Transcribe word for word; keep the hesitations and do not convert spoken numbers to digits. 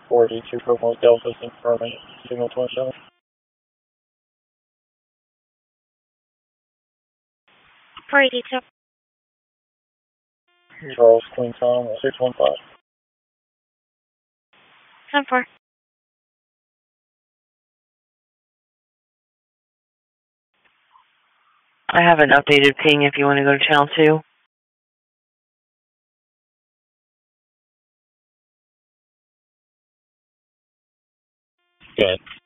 forty-two Cosmos Delta is confirming signal twenty-seven. four eighty-two. Charles Queen Tom six one five. ten four. I have an updated ping if you want to go to channel two. Good.